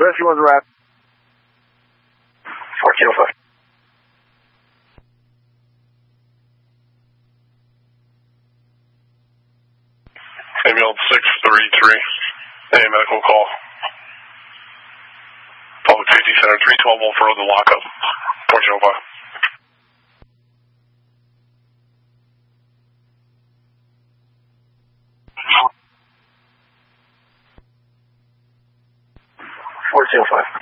Rescue one's arrived. 1405. Ambulance 633. A medical call. Public Safety Center 312 Wolf Road, the lockup. 1405. Four 205.